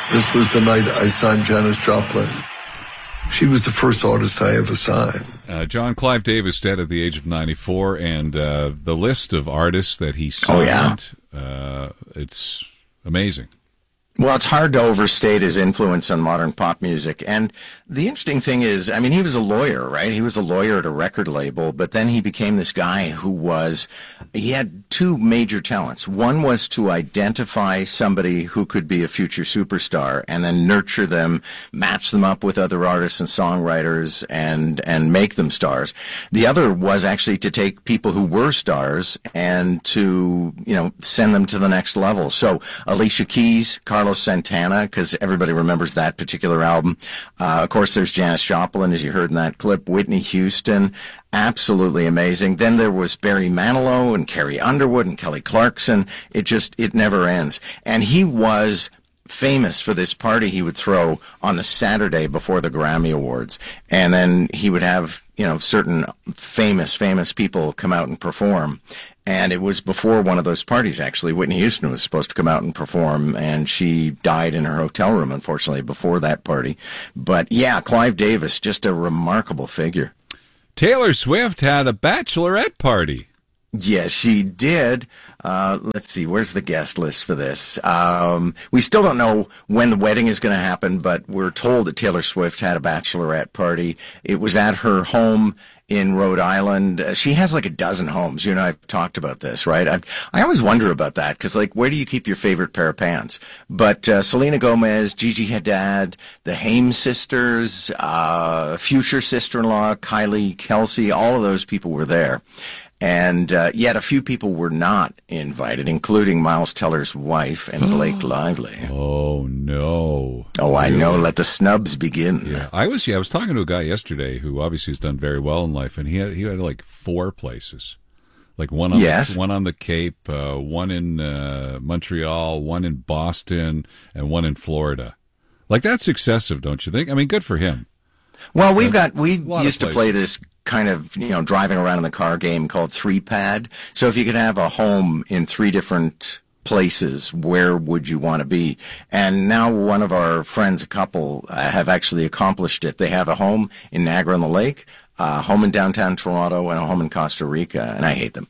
This was the night I signed Janis Joplin. She was the first artist I ever signed. John Clive Davis dead at the age of 94, and the list of artists that he signed, it's amazing. Well, it's hard to overstate his influence on modern pop music. And the interesting thing is, I mean, he was a lawyer, right? He was a lawyer at a record label, but then he became this guy he had two major talents. One was to identify somebody who could be a future superstar and then nurture them, match them up with other artists and songwriters and make them stars. The other was actually to take people who were stars and to, send them to the next level. So Alicia Keys, Carlos Santana, because everybody remembers that particular album. Of course, there's Janis Joplin, as you heard in that clip. Whitney Houston, absolutely amazing. Then there was Barry Manilow and Carrie Underwood and Kelly Clarkson. It never ends. And he was famous for this party he would throw on the Saturday before the Grammy Awards. And then he would have, certain famous people come out and perform. And it was before one of those parties, actually. Whitney Houston was supposed to come out and perform, and she died in her hotel room, unfortunately, before that party. But, yeah, Clive Davis, just a remarkable figure. Taylor Swift had a bachelorette party. Yes, she did. Let's see, where's the guest list for this? We still don't know when the wedding is going to happen, but we're told that Taylor Swift had a bachelorette party. It was at her home in Rhode Island. She has like a dozen homes. You and I have talked about this, right? I always wonder about that because, where do you keep your favorite pair of pants? But Selena Gomez, Gigi Hadid, the Haim sisters, future sister-in-law, Kylie Kelsey, all of those people were there. And yet a few people were not invited, including Miles Teller's wife and Blake Lively. Oh, no. Oh, I know. Let the snubs begin. Yeah, I was talking to a guy yesterday who obviously has done very well in life, and he had like 4 places. Like one on the Cape, one in Montreal, one in Boston, and one in Florida. Like, that's excessive, don't you think? I mean, good for him. Well, we used to play this kind of, driving around in the car game called 3-pad. So if you could have a home in 3 different places, where would you want to be? And now one of our friends, a couple, have actually accomplished it. They have a home in Niagara-on-the-Lake, a home in downtown Toronto, and a home in Costa Rica, and I hate them.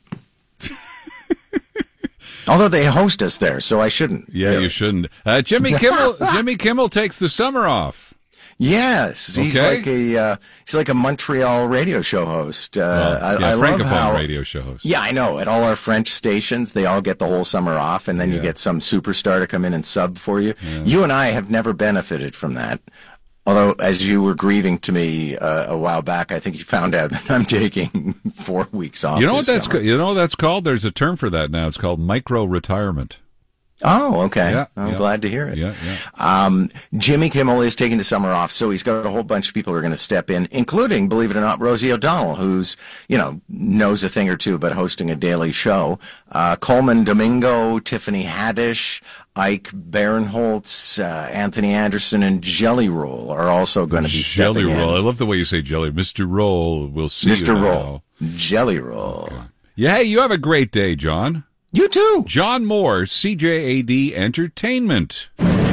Although they host us there, so I shouldn't. Yeah, really. You shouldn't. Jimmy Kimmel takes the summer off. Yes, he's like a Montreal radio show host. I love how radio show host. Yeah, I know. At all our French stations, they all get the whole summer off, and then you get some superstar to come in and sub for you. Yeah. You and I have never benefited from that. Although, as you were grieving to me a while back, I think you found out that I'm taking 4 weeks off. You know what that's called? There's a term for that now. It's called micro-retirement. Oh, okay. Yeah, I'm glad to hear it. Yeah. Jimmy Kimmel is taking the summer off, so he's got a whole bunch of people who are going to step in, including, believe it or not, Rosie O'Donnell, who's, knows a thing or two about hosting a daily show. Coleman Domingo, Tiffany Haddish, Ike Barinholtz, Anthony Anderson, and Jelly Roll are also going to be Jelly stepping Roll. in. I love the way you say Jelly. Mr. Roll, we'll see Mr. you Roll. now. Jelly Roll. Okay. Yeah, hey, you have a great day, John. You too. John Moore, CJAD Entertainment.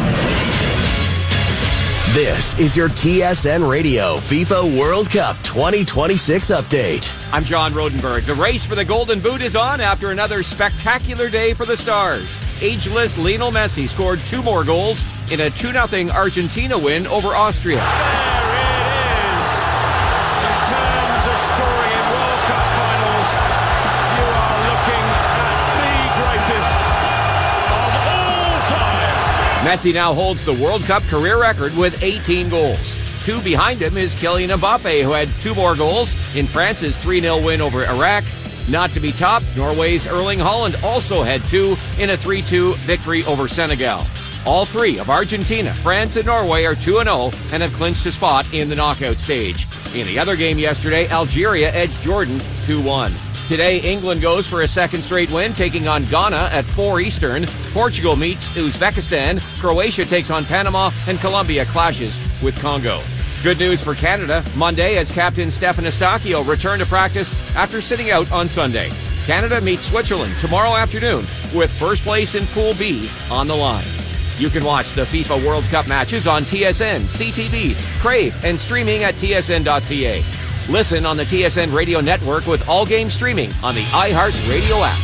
This is your TSN Radio FIFA World Cup 2026 update. I'm John Rodenberg. The race for the Golden Boot is on after another spectacular day for the Stars. Ageless Lionel Messi scored 2 more goals in a 2-0 Argentina win over Austria. There it is. In terms of scoring in World Cup finals, you are looking at the greatest of all time. Messi now holds the World Cup career record with 18 goals. 2 behind him is Kylian Mbappe, who had 2 more goals in France's 3-0 win over Iraq. Not to be topped, Norway's Erling Haaland also had 2 in a 3-2 victory over Senegal. All 3 of Argentina, France, and Norway are 2-0 and have clinched a spot in the knockout stage. In the other game yesterday, Algeria edged Jordan 2-1. Today, England goes for a second straight win, taking on Ghana at 4 Eastern. Portugal meets Uzbekistan, Croatia takes on Panama, and Colombia clashes with Congo. Good news for Canada. Monday, as captain Stefan Eustáquio returned to practice after sitting out on Sunday. Canada meets Switzerland tomorrow afternoon with first place in Pool B on the line. You can watch the FIFA World Cup matches on TSN, CTV, Crave, and streaming at tsn.ca. Listen on the TSN Radio Network with all game streaming on the iHeartRadio app.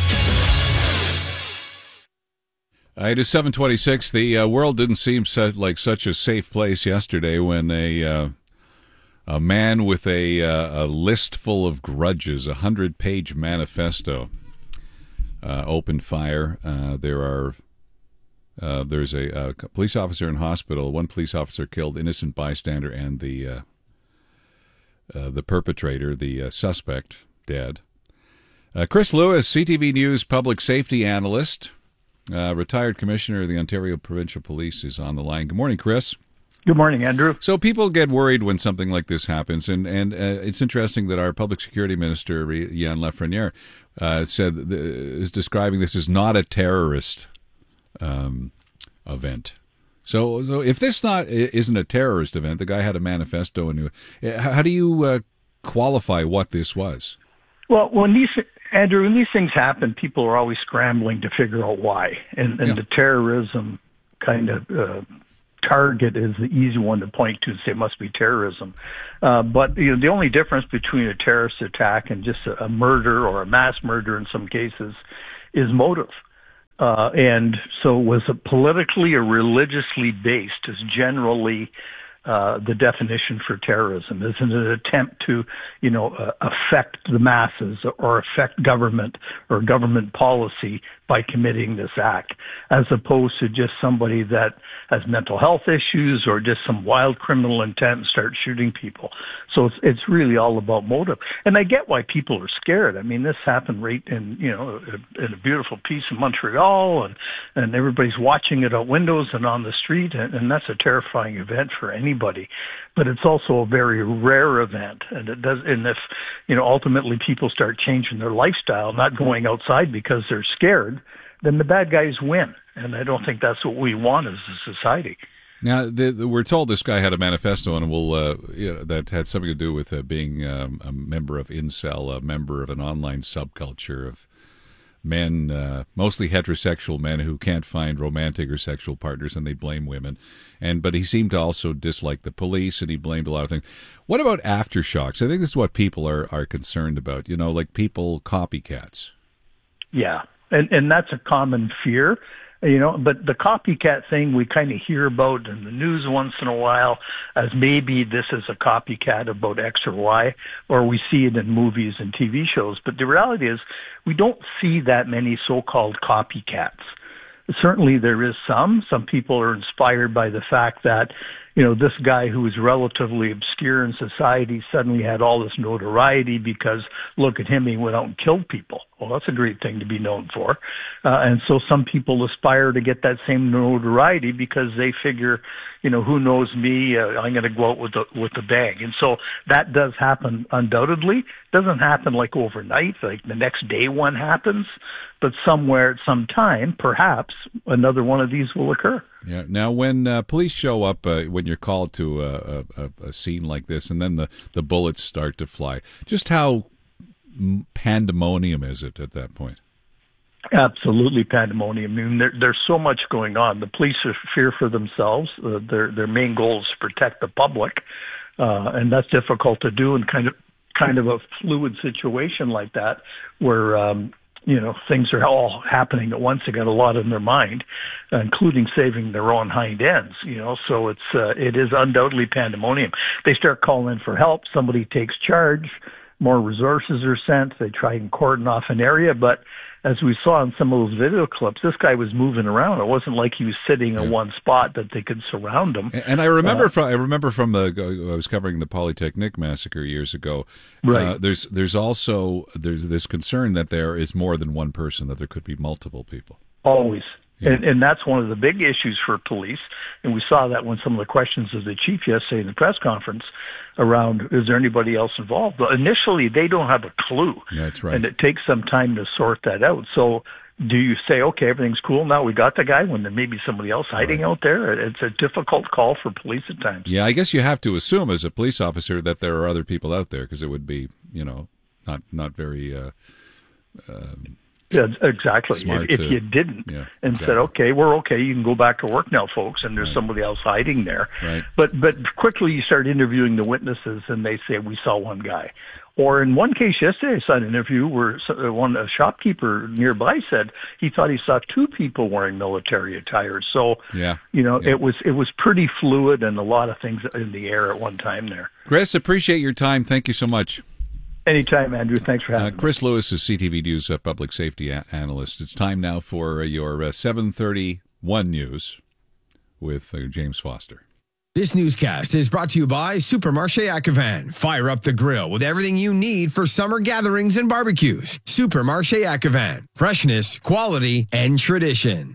It is 7:26. The world didn't seem like such a safe place yesterday when a man with a list full of grudges, a 100-page manifesto, opened fire. There's a police officer in hospital. One police officer killed, innocent bystander, and the perpetrator, the suspect, dead. Chris Lewis, CTV News public safety analyst, retired commissioner of the Ontario Provincial Police, is on the line. Good morning, Chris. Good morning, Andrew. So people get worried when something like this happens, and it's interesting that our public security minister, Yann Lafreniere, is describing this as not a terrorist event. So if this isn't a terrorist event, the guy had a manifesto, and how do you qualify what this was? Well, when these things happen, people are always scrambling to figure out why, and the terrorism kind of target is the easy one to point to and say it must be terrorism. But the only difference between a terrorist attack and just a murder or a mass murder in some cases is motive. And so was it politically or religiously based is generally the definition for terrorism. Is it an attempt to, affect the masses or affect government or government policy by committing this act, as opposed to just somebody that has mental health issues or just some wild criminal intent and start shooting people. So it's really all about motive. And I get why people are scared. I mean, this happened right in a beautiful piece in Montreal, and everybody's watching it out windows and on the street, and that's a terrifying event for anybody. But it's also a very rare event, and if ultimately people start changing their lifestyle, not going outside because they're scared, then the bad guys win. And I don't think that's what we want as a society. Now, we're told this guy had a manifesto, and that had something to do with being a member of Incel, a member of an online subculture of men, mostly heterosexual men who can't find romantic or sexual partners, and they blame women. But he seemed to also dislike the police, and he blamed a lot of things. What about aftershocks? I think this is what people are concerned about, like people copycats. Yeah, and that's a common fear. But the copycat thing we kind of hear about in the news once in a while as maybe this is a copycat about X or Y, or we see it in movies and TV shows. But the reality is we don't see that many so-called copycats. Certainly there is some. Some people are inspired by the fact that, this guy who was relatively obscure in society suddenly had all this notoriety because, look at him, he went out and killed people. Well, that's a great thing to be known for. And so some people aspire to get that same notoriety because they figure, who knows me, I'm going to go out with a bang. And so that does happen undoubtedly. It doesn't happen like overnight, like the next day one happens, but somewhere at some time, perhaps another one of these will occur. Yeah. Now, when police show up, when you're called to a scene like this, and then the bullets start to fly, just how pandemonium is it at that point? Absolutely pandemonium. I mean, there's so much going on. The police are fear for themselves. Their main goal is to protect the public, and that's difficult to do in kind of a fluid situation like that, where things are all happening at once. They got a lot in their mind, including saving their own hind ends. So it is undoubtedly pandemonium. They start calling in for help. Somebody takes charge. More resources are sent. They try and cordon off an area, but as we saw in some of those video clips, this guy was moving around. It wasn't like he was sitting in one spot that they could surround him. And I remember from I was covering the Polytechnic massacre years ago. Right. There's this concern that there is more than one person, that there could be multiple people. Always. Yeah. And that's one of the big issues for police. And we saw that when some of the questions of the chief yesterday in the press conference around, is there anybody else involved? But initially, they don't have a clue. Yeah, that's right. And it takes some time to sort that out. So do you say, okay, everything's cool now, we got the guy, when there may be somebody else hiding out there? It's a difficult call for police at times. Yeah, I guess you have to assume as a police officer that there are other people out there, because it would be, not very Yeah, exactly. Smart if you didn't said, okay, we're okay, you can go back to work now, folks, and there's somebody else hiding there. Right. But quickly you start interviewing the witnesses, and they say, we saw one guy. Or in one case yesterday, I saw an interview where a shopkeeper nearby said he thought he saw two people wearing military attire. So, it was pretty fluid and a lot of things in the air at one time there. Chris, appreciate your time. Thank you so much. Anytime, Andrew. Thanks for having me. Chris Lewis is CTV News public safety analyst. It's time now for your 7:31 news with James Foster. This newscast is brought to you by Supermarché Ativan. Fire up the grill with everything you need for summer gatherings and barbecues. Supermarché Ativan. Freshness, quality, and tradition.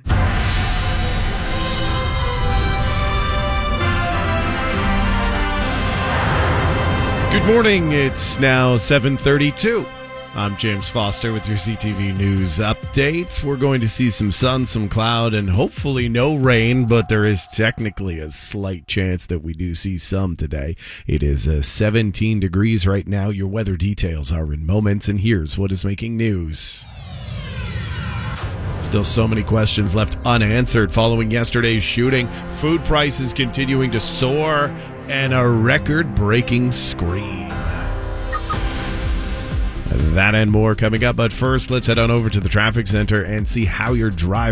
Good morning. It's now 7:32. I'm James Foster with your CTV News updates. We're going to see some sun, some cloud, and hopefully no rain, but there is technically a slight chance that we do see some today. It is 17 degrees right now. Your weather details are in moments, and here's what is making news. Still so many questions left unanswered following yesterday's shooting. Food prices continuing to soar, and a record-breaking scream. That and more coming up, but first, let's head on over to the traffic center and see how you're driving.